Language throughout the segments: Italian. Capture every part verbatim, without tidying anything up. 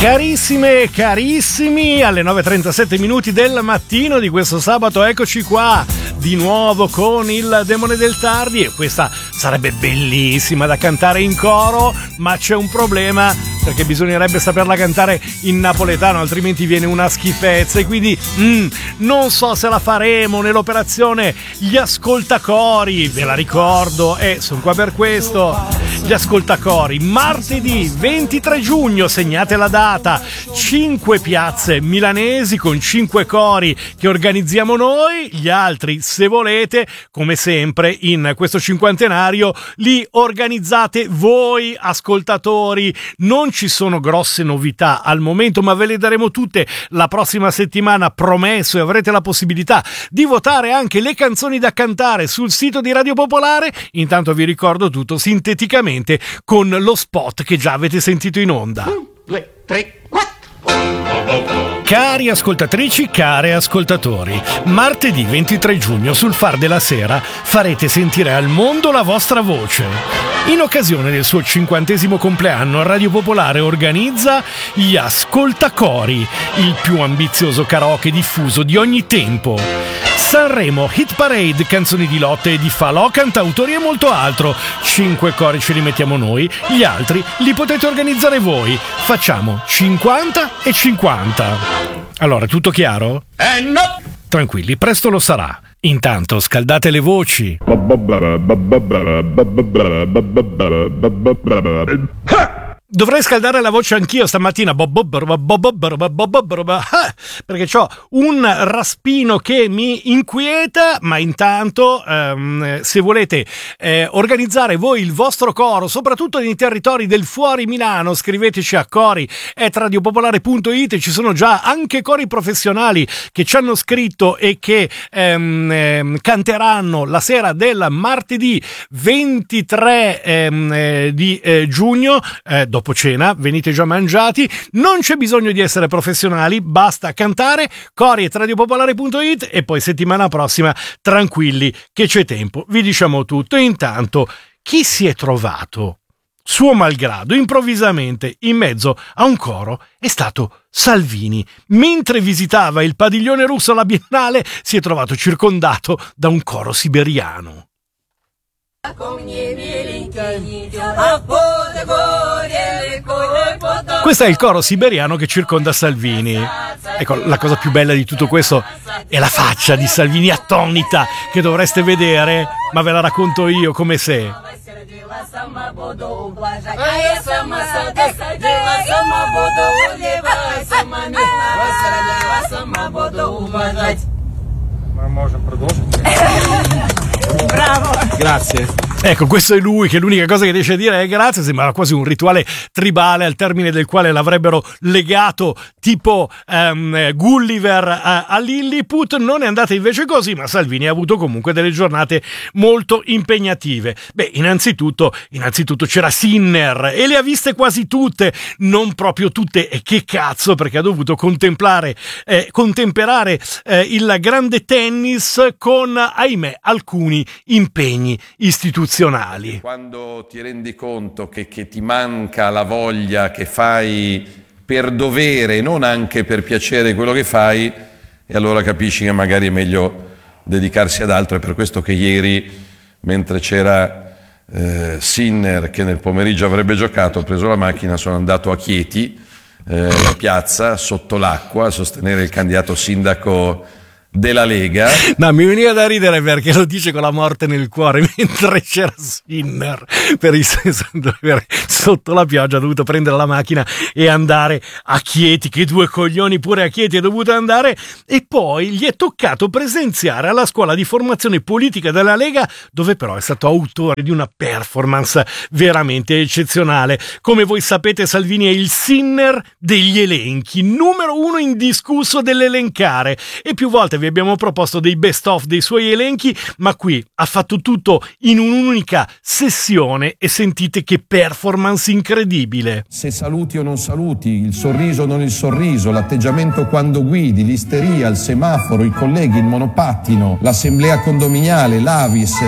Carissime e carissimi, alle nove e trentasette minuti del mattino di questo sabato eccoci qua di nuovo con il Demone del Tardi, e questa sarebbe bellissima da cantare in coro, ma c'è un problema, perché bisognerebbe saperla cantare in napoletano, altrimenti viene una schifezza, e quindi mm, non so se la faremo nell'operazione Gli Ascoltacori, ve la ricordo, e eh, sono qua per questo. Gli Ascoltacori, martedì ventitré giugno, segnate la data, cinque piazze milanesi con cinque cori che organizziamo noi, gli altri, se volete, come sempre in questo cinquantenario, li organizzate voi ascoltatori. Non ci sono grosse novità al momento, ma ve le daremo tutte la prossima settimana, promesso, e avrete la possibilità di votare anche le canzoni da cantare sul sito di Radio Popolare. Intanto vi ricordo tutto sinteticamente con lo spot che già avete sentito in onda. Un, due, tre, quattro. Cari ascoltatrici, cari ascoltatori, martedì ventitré giugno sul Far della Sera farete sentire al mondo la vostra voce. In occasione del suo cinquantesimo compleanno, Radio Popolare organizza Gli Ascoltacori, il più ambizioso karaoke diffuso di ogni tempo. Sanremo, hit parade, canzoni di lotte e di falò, cantautori e molto altro. Cinque cori ce li mettiamo noi, gli altri li potete organizzare voi. Facciamo cinquanta e cinquanta. Allora, tutto chiaro? Eh no! Tranquilli, presto lo sarà. Intanto scaldate le voci. Dovrei scaldare la voce anch'io stamattina, perché ho un raspino che mi inquieta, ma intanto ehm, se volete eh, organizzare voi il vostro coro, soprattutto nei territori del fuori Milano, scriveteci a cori at radiopopolare punto it. Ci sono già anche cori professionali che ci hanno scritto e che ehm, ehm, canteranno la sera del martedì ventitré ehm, eh, di eh, giugno, eh, dopo cena, venite già mangiati, non c'è bisogno di essere professionali, basta cantare, cori at radiopopolare punto it, e poi settimana prossima tranquilli che c'è tempo, vi diciamo tutto. Intanto, chi si è trovato suo malgrado improvvisamente in mezzo a un coro è stato Salvini. Mentre visitava il padiglione russo alla Biennale si è trovato circondato da un coro siberiano. Questo è il coro siberiano che circonda Salvini. Ecco, la cosa più bella di tutto questo è la faccia di Salvini attonita che dovreste vedere, ma ve la racconto io come se. Bravo! Grazie. Ecco, questo è lui che l'unica cosa che riesce a dire è grazie. Sembrava quasi un rituale tribale al termine del quale l'avrebbero legato tipo um, Gulliver a, a Lilliput. Non è andata invece così, ma Salvini ha avuto comunque delle giornate molto impegnative. Beh, innanzitutto, innanzitutto c'era Sinner e le ha viste quasi tutte, non proprio tutte, e che cazzo, perché ha dovuto contemplare, eh, contemperare eh, il grande tennis con, ahimè, alcuni impegni istituzionali. Quando ti rendi conto che, che ti manca la voglia, che fai per dovere, non anche per piacere quello che fai, e allora capisci che magari è meglio dedicarsi ad altro. È per questo che ieri, mentre c'era eh, Sinner che nel pomeriggio avrebbe giocato, ho preso la macchina, sono andato a Chieti, eh, in piazza, sotto l'acqua, a sostenere il candidato sindaco della Lega. No, mi veniva da ridere perché lo dice con la morte nel cuore, mentre c'era Sinner per il senso di dover, sotto la pioggia, ha dovuto prendere la macchina e andare a Chieti. Che due coglioni, pure a Chieti è dovuto andare. E poi gli è toccato presenziare alla scuola di formazione politica della Lega, dove però è stato autore di una performance veramente eccezionale. Come voi sapete, Salvini è il Sinner degli elenchi, numero uno indiscusso dell'elencare, e più volte vi abbiamo proposto dei best of dei suoi elenchi, ma qui ha fatto tutto in un'unica sessione e sentite che performance incredibile. Se saluti o non saluti, il sorriso o non il sorriso, l'atteggiamento quando guidi, l'isteria, il semaforo, i colleghi, il monopattino, l'assemblea condominiale, l'Avis, eh...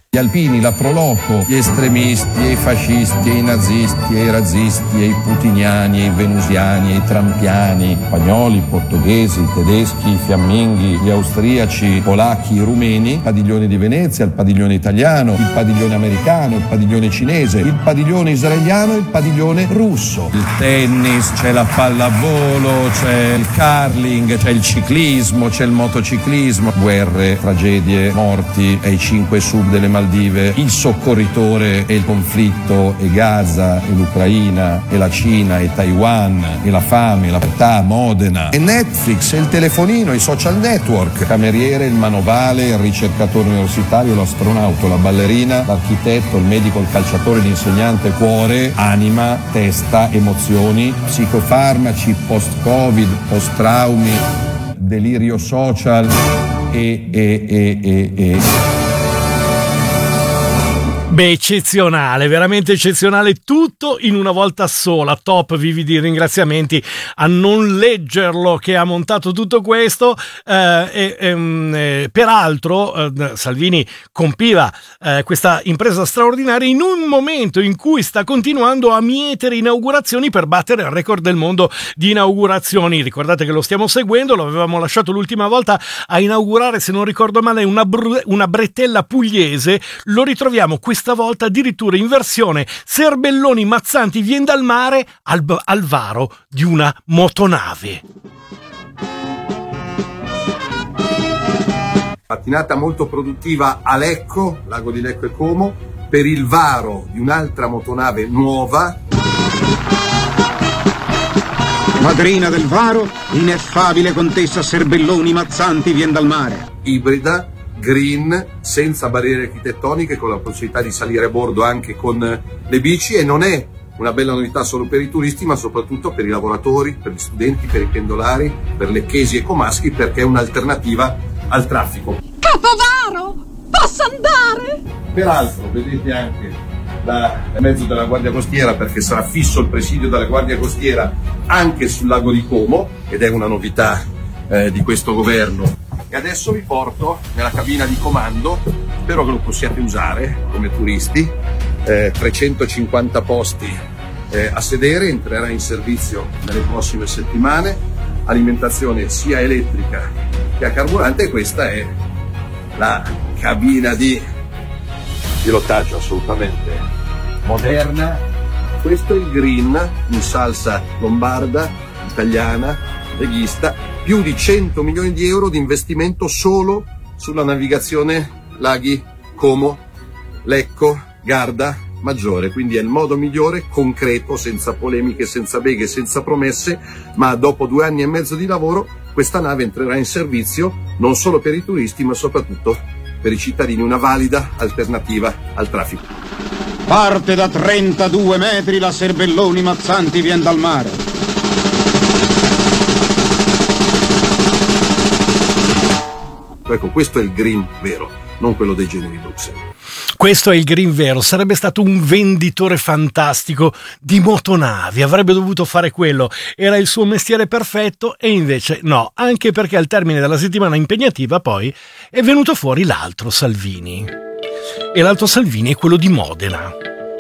Gli alpini, la Proloco, gli estremisti, e i fascisti, e i nazisti, e i razzisti, e i putiniani, e i venusiani, e i trampiani, spagnoli, portoghesi, tedeschi, fiamminghi, gli austriaci, i polacchi, i rumeni, il padiglione di Venezia, il padiglione italiano, il padiglione americano, il padiglione cinese, il padiglione israeliano e il padiglione russo. Il tennis, c'è la pallavolo, c'è il curling, c'è il ciclismo, c'è il motociclismo, guerre, tragedie, morti, e i cinque sub delle Maldive, il soccorritore e il conflitto, e Gaza, e l'Ucraina, e la Cina, e Taiwan, e la fame, la povertà, Modena, e Netflix, e il telefonino, i social network, cameriere, il manovale, il ricercatore universitario, l'astronauta, la ballerina, l'architetto, il medico, il calciatore, l'insegnante, cuore, anima, testa, emozioni, psicofarmaci, post-covid, post-traumi, delirio social e e e e e Beh, eccezionale, veramente eccezionale, tutto in una volta sola. Top, vivi di ringraziamenti a Non Leggerlo che ha montato tutto questo. Eh, e, e, peraltro eh, Salvini compiva eh, questa impresa straordinaria in un momento in cui sta continuando a mietere inaugurazioni per battere il record del mondo di inaugurazioni. Ricordate che lo stiamo seguendo, lo avevamo lasciato l'ultima volta a inaugurare, se non ricordo male, una, br- una bretella pugliese. Lo ritroviamo questa volta addirittura in versione Serbelloni Mazzanti vien dal mare al, al varo di una motonave. Mattinata molto produttiva a Lecco, lago di Lecco e Como, per il varo di un'altra motonave nuova. Madrina del varo, ineffabile contessa Serbelloni Mazzanti vien dal mare. Ibrida, green, senza barriere architettoniche, con la possibilità di salire a bordo anche con le bici, e non è una bella novità solo per i turisti, ma soprattutto per i lavoratori, per gli studenti, per i pendolari, per le chiesi e comaschi, perché è un'alternativa al traffico. Capovaro, posso andare? Peraltro vedete anche da mezzo della Guardia Costiera, perché sarà fisso il presidio della Guardia Costiera anche sul lago di Como, ed è una novità eh, di questo governo. E adesso vi porto nella cabina di comando, spero che lo possiate usare come turisti, eh, trecentocinquanta posti eh, a sedere, entrerà in servizio nelle prossime settimane, alimentazione sia elettrica che a carburante, e questa è la cabina di pilotaggio assolutamente moderna. Questo è il green in salsa lombarda, italiana, leghista. Più di cento milioni di euro di investimento solo sulla navigazione laghi Como, Lecco, Garda, Maggiore. Quindi è il modo migliore, concreto, senza polemiche, senza beghe, senza promesse, ma dopo due anni e mezzo di lavoro questa nave entrerà in servizio non solo per i turisti, ma soprattutto per i cittadini, una valida alternativa al traffico. Parte da trentadue metri la Serbelloni Mazzanti vien dal mare. Ecco, questo è il green vero, non quello dei generi Bruxelles. Questo è il green vero, sarebbe stato un venditore fantastico di motonavi, avrebbe dovuto fare quello, era il suo mestiere perfetto, e invece no, anche perché al termine della settimana impegnativa poi è venuto fuori l'altro Salvini. E l'altro Salvini è quello di Modena.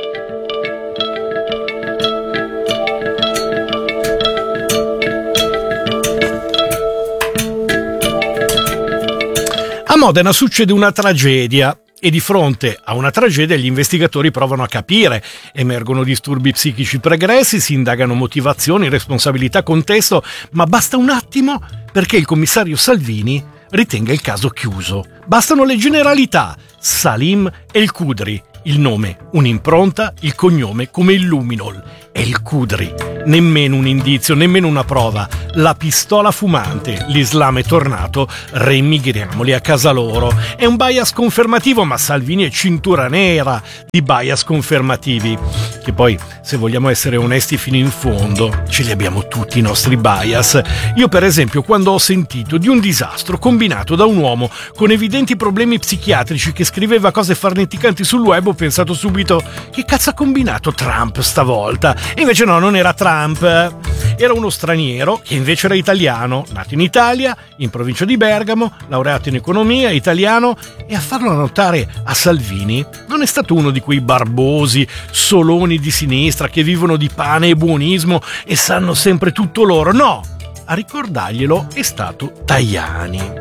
A Modena succede una tragedia e di fronte a una tragedia gli investigatori provano a capire. Emergono disturbi psichici pregressi, si indagano motivazioni, responsabilità, contesto, ma basta un attimo perché il commissario Salvini ritenga il caso chiuso. Bastano le generalità: Salim El Khudri, il nome, un'impronta, il cognome come il luminol. El Khudri. Nemmeno un indizio, nemmeno una prova. La pistola fumante. L'Islam è tornato. Reimmigraamoli a casa loro. È un bias confermativo, ma Salvini è cintura nera di bias confermativi. Che poi, se vogliamo essere onesti fino in fondo, ce li abbiamo tutti i nostri bias. Io, per esempio, quando ho sentito di un disastro combinato da un uomo con evidenti problemi psichiatrici che scriveva cose farneticanti sul web, ho pensato subito: che cazzo ha combinato Trump stavolta? E invece no, non era Trump, era uno straniero che invece era italiano, nato in Italia, in provincia di Bergamo, laureato in economia, italiano, e a farlo notare a Salvini non è stato uno di quei barbosi soloni di sinistra che vivono di pane e buonismo e sanno sempre tutto loro, no! A ricordarglielo è stato Tajani.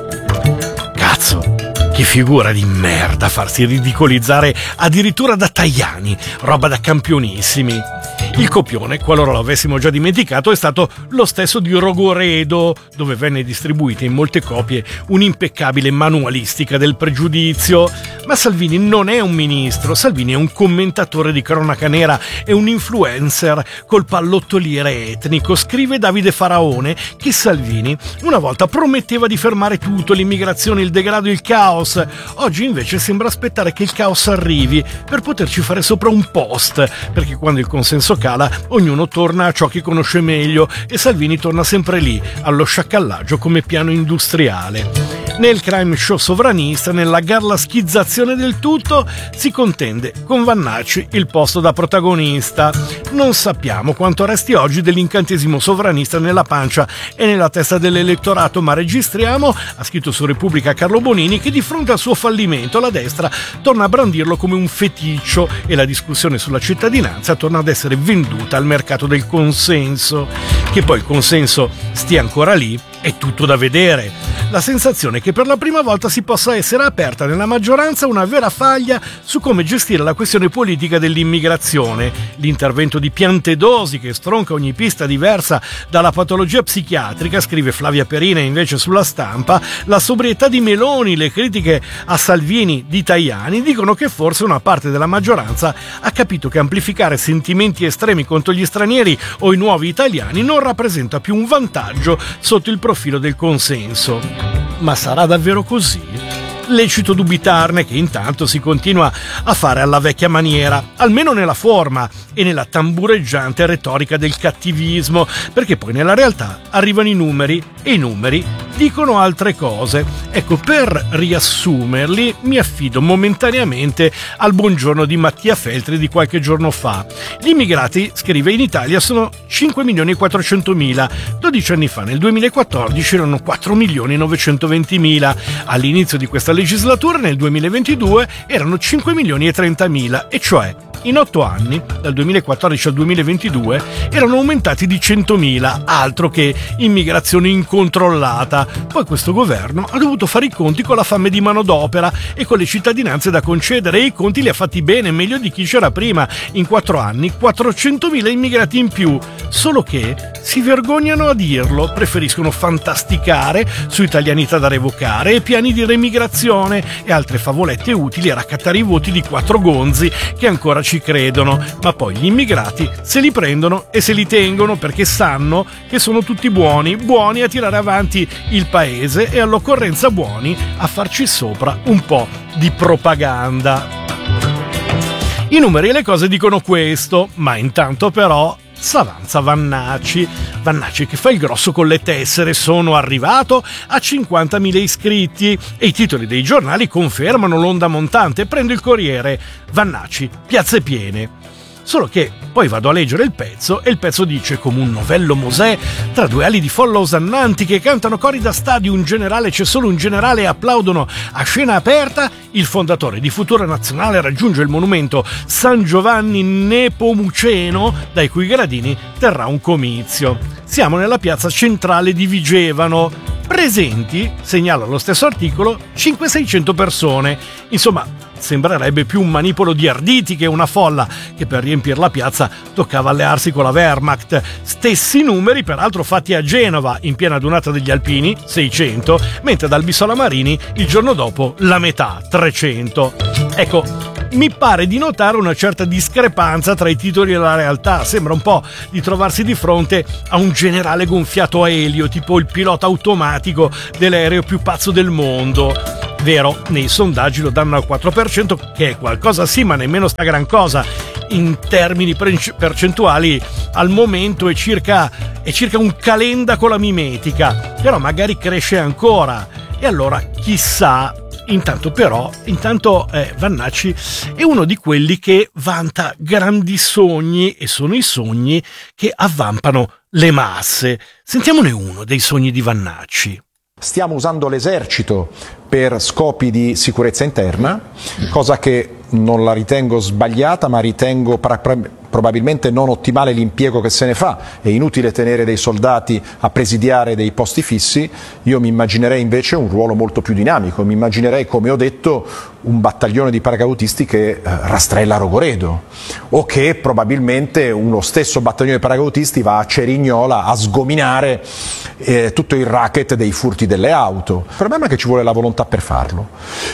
Cazzo, che figura di merda farsi ridicolizzare addirittura da Tajani, roba da campionissimi. Il copione, qualora lo avessimo già dimenticato, è stato lo stesso di Rogoredo, dove venne distribuita in molte copie un'impeccabile manualistica del pregiudizio. Ma Salvini non è un ministro, Salvini è un commentatore di cronaca nera e un influencer col pallottoliere etnico. Scrive Davide Faraone che Salvini una volta prometteva di fermare tutto, l'immigrazione, il degrado, il caos. Oggi invece sembra aspettare che il caos arrivi per poterci fare sopra un post, perché quando il consenso cala ognuno torna a ciò che conosce meglio e Salvini torna sempre lì, allo sciacallaggio come piano industriale. Nel crime show sovranista, nella garla schizzazione del tutto, si contende con Vannacci il posto da protagonista. Non sappiamo quanto resti oggi dell'incantesimo sovranista nella pancia e nella testa dell'elettorato, ma registriamo, ha scritto su Repubblica Carlo Bonini, che di fronte al suo fallimento la destra torna a brandirlo come un feticcio e la discussione sulla cittadinanza torna ad essere venduta al mercato del consenso. Che poi il consenso stia ancora lì è tutto da vedere. La sensazione è che per la prima volta si possa essere aperta nella maggioranza una vera faglia su come gestire la questione politica dell'immigrazione. L'intervento di Piantedosi, che stronca ogni pista diversa dalla patologia psichiatrica, scrive Flavia Perina invece sulla Stampa, la sobrietà di Meloni, le critiche a Salvini di Tajani dicono che forse una parte della maggioranza ha capito che amplificare sentimenti estremi contro gli stranieri o i nuovi italiani non rappresenta più un vantaggio sotto il profilo del consenso. Ma sarà davvero così? Lecito dubitarne, che intanto si continua a fare alla vecchia maniera, almeno nella forma e nella tambureggiante retorica del cattivismo, perché poi nella realtà arrivano i numeri e i numeri dicono altre cose. Ecco, per riassumerli mi affido momentaneamente al buongiorno di Mattia Feltri di qualche giorno fa. Gli immigrati, scrive, in Italia sono cinque milioni e quattrocentomila, dodici anni fa nel duemilaquattordici erano quattro milioni e novecentoventimila, all'inizio di questa legislatura nel duemilaventidue erano cinque milioni e trentamila, e cioè in otto anni, dal duemilaquattordici al duemilaventidue, erano aumentati di centomila, altro che immigrazione incontrollata. Poi questo governo ha dovuto fare i conti con la fame di manodopera e con le cittadinanze da concedere, e i conti li ha fatti bene, meglio di chi c'era prima. In quattro anni, quattrocentomila immigrati in più, solo che si vergognano a dirlo, preferiscono fantasticare su italianità da revocare e piani di remigrazione e altre favolette utili a raccattare i voti di quattro gonzi che ancora ci credono, ma poi gli immigrati se li prendono e se li tengono perché sanno che sono tutti buoni, buoni a tirare avanti il paese e all'occorrenza buoni a farci sopra un po' di propaganda. I numeri e le cose dicono questo, ma intanto però s'avanza Vannacci. Vannacci che fa il grosso con le tessere: sono arrivato a cinquantamila iscritti, e i titoli dei giornali confermano l'onda montante. Prendo il Corriere: Vannacci, piazze piene. Solo che poi vado a leggere il pezzo e il pezzo dice: come un novello Mosè tra due ali di folla osannanti che cantano cori da stadio, un generale, c'è solo un generale, e applaudono a scena aperta, il fondatore di Futura Nazionale raggiunge il monumento San Giovanni Nepomuceno, dai cui gradini terrà un comizio. Siamo nella piazza centrale di Vigevano. Presenti, segnala lo stesso articolo, cinquecento-seicento persone. Insomma, sembrerebbe più un manipolo di arditi che una folla, che per riempire la piazza toccava allearsi con la Wehrmacht. Stessi numeri peraltro fatti a Genova in piena adunata degli Alpini, seicento, mentre ad Albisola Marini il giorno dopo la metà, trecento. Ecco, mi pare di notare una certa discrepanza tra i titoli e la realtà. Sembra un po' di trovarsi di fronte a un generale gonfiato a elio, tipo il pilota automatico dell'aereo più pazzo del mondo. Vero, nei sondaggi lo danno al quattro per cento, che è qualcosa sì, ma nemmeno sta gran cosa. In termini percentuali al momento è circa, è circa un calenda con la mimetica, però magari cresce ancora, e allora chissà. Intanto però, intanto eh, Vannacci è uno di quelli che vanta grandi sogni, e sono i sogni che avvampano le masse. Sentiamone uno dei sogni di Vannacci. Stiamo usando l'esercito per scopi di sicurezza interna, cosa che non la ritengo sbagliata, ma ritengo pra- pra- probabilmente non ottimale l'impiego che se ne fa. È inutile tenere dei soldati a presidiare dei posti fissi. Io mi immaginerei invece un ruolo molto più dinamico, mi immaginerei, come ho detto, un battaglione di paracadutisti che eh, rastrella Rogoredo, o che probabilmente uno stesso battaglione di paracadutisti va a Cerignola a sgominare eh, tutto il racket dei furti delle auto. Il problema è che ci vuole la volontà per farlo.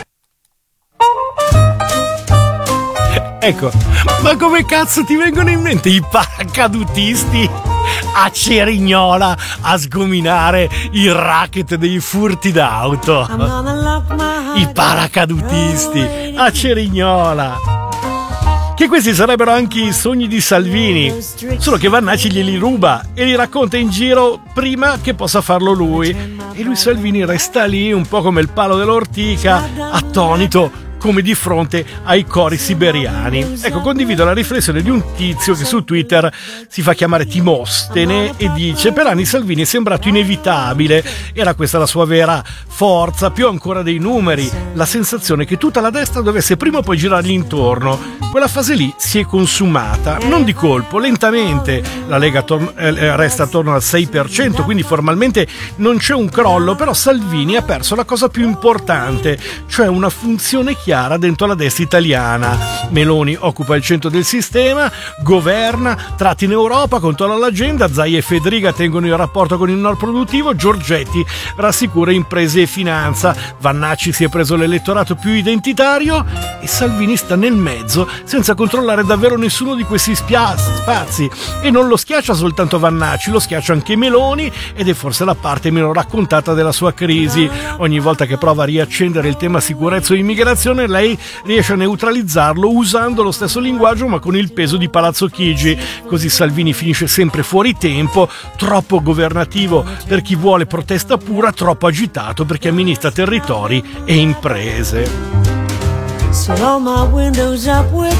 Ecco, ma come cazzo ti vengono in mente i paracadutisti a Cerignola a sgominare il racket dei furti d'auto? I paracadutisti a Cerignola. Che questi sarebbero anche i sogni di Salvini, solo che Vannacci glieli ruba e li racconta in giro prima che possa farlo lui. E lui, Salvini, resta lì un po' come il palo dell'ortica, attonito, come di fronte ai cori siberiani. Ecco, condivido la riflessione di un tizio che su Twitter si fa chiamare Timostene e dice: per anni Salvini è sembrato inevitabile, era questa la sua vera forza, più ancora dei numeri, la sensazione che tutta la destra dovesse prima o poi girargli intorno. Quella fase lì si è consumata, non di colpo, lentamente. La Lega tor- eh, resta attorno al sei per cento, quindi formalmente non c'è un crollo, però Salvini ha perso la cosa più importante, cioè una funzione chiara dentro la destra italiana. Meloni occupa il centro del sistema, governa, tratti in Europa, controlla l'agenda, Zaia e Federica tengono il rapporto con il nord produttivo, Giorgetti rassicura imprese e finanza, Vannacci si è preso l'elettorato più identitario e Salvini sta nel mezzo senza controllare davvero nessuno di questi spia- spazi. E non lo schiaccia soltanto Vannacci, lo schiaccia anche Meloni, ed è forse la parte meno raccontata della sua crisi. Ogni volta che prova a riaccendere il tema sicurezza o immigrazione, lei riesce a neutralizzarlo usando lo stesso linguaggio ma con il peso di Palazzo Chigi. Così Salvini finisce sempre fuori tempo, troppo governativo per chi vuole protesta pura, troppo agitato per chi amministra territori e imprese. So all my windows up with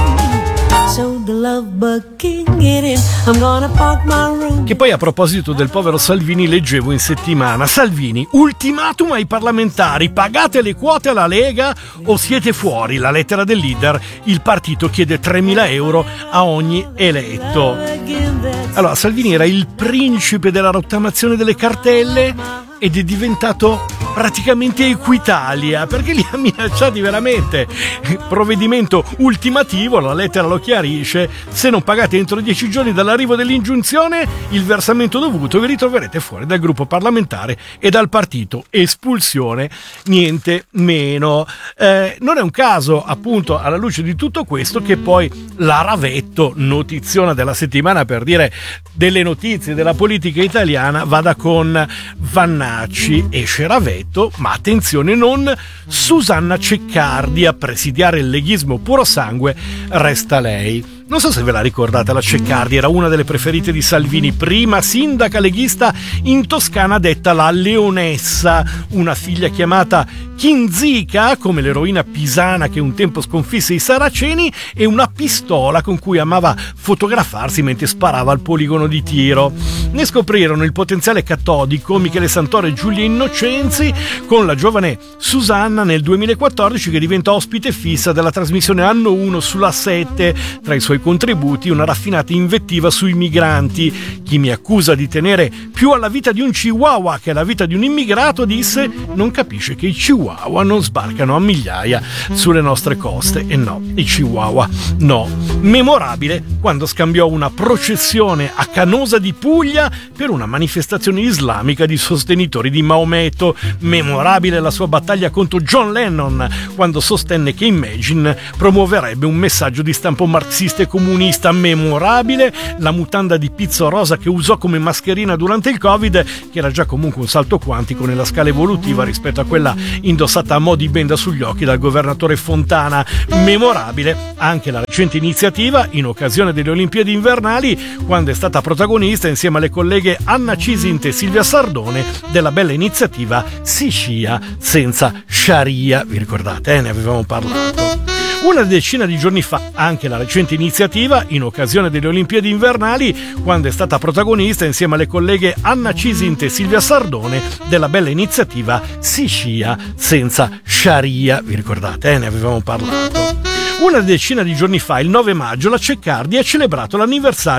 them, so the love bug can get in. I'm gonna park my room. Che poi, a proposito del povero Salvini, leggevo in settimana: Salvini, ultimatum ai parlamentari, pagate le quote alla Lega o siete fuori. La lettera del leader, il partito chiede tremila euro a ogni eletto. Allora, Salvini era il principe della rottamazione delle cartelle ed è diventato praticamente Equitalia, perché li ha minacciati veramente. Provvedimento ultimativo, la lettera lo chiarisce: se non pagate entro dieci giorni dall'arrivo dell'ingiunzione il versamento dovuto, vi ritroverete fuori dal gruppo parlamentare e dal partito. Espulsione, niente meno. Eh, non è un caso, appunto, alla luce di tutto questo, che poi la Ravetto, notiziona della settimana per dire delle notizie della politica italiana, vada con Vannacci. Esce Ravetto, ma attenzione, non Susanna Ceccardi a presidiare il leghismo puro sangue, resta lei. Non so se ve la ricordate, la Ceccardi era una delle preferite di Salvini, prima sindaca leghista in Toscana detta la Leonessa, una figlia chiamata Kinzica, come l'eroina pisana che un tempo sconfisse i Saraceni, e una pistola con cui amava fotografarsi mentre sparava al poligono di tiro. Ne scoprirono il potenziale catodico Michele Santoro e Giulia Innocenzi con la giovane Susanna nel duemilaquattordici, che diventa ospite fissa della trasmissione Anno uno sulla sette. Tra i suoi contributi una raffinata invettiva sui migranti. Chi mi accusa di tenere più alla vita di un chihuahua che alla vita di un immigrato, disse, non capisce che i chihuahua non sbarcano a migliaia sulle nostre coste. E no, i chihuahua no. Memorabile quando scambiò una processione a Canosa di Puglia per una manifestazione islamica di sostenitori di Maometto. Memorabile la sua battaglia contro John Lennon quando sostenne che Imagine promuoverebbe un messaggio di stampo marxista e comunista. Memorabile la mutanda di pizzo rosa che usò come mascherina durante il Covid, che era già comunque un salto quantico nella scala evolutiva rispetto a quella indossata a mo' di benda sugli occhi dal governatore Fontana. Memorabile anche la recente iniziativa in occasione delle Olimpiadi invernali, quando è stata protagonista insieme alle colleghe Anna Cisint e Silvia Sardone della bella iniziativa Si Scia senza Sharia. Vi ricordate, eh? Ne avevamo parlato. Una decina di giorni fa anche la recente iniziativa, in occasione delle Olimpiadi invernali, quando è stata protagonista insieme alle colleghe Anna Cisinte e Silvia Sardone della bella iniziativa Si scia senza Sharia. Vi ricordate? Eh? Ne avevamo parlato. Una decina di giorni fa, il nove maggio, la Ceccardi ha celebrato l'anniversario